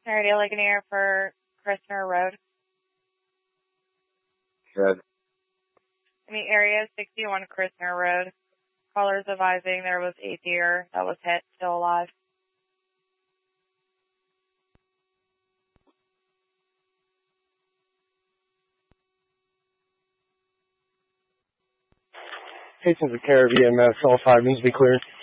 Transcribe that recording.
Alrighty, Ligonier for Christner Road. Good. In the area 61 Christner Road. Callers advising there was a deer that was hit, still alive. Patients of care of EMS, all 5 needs to be cleared.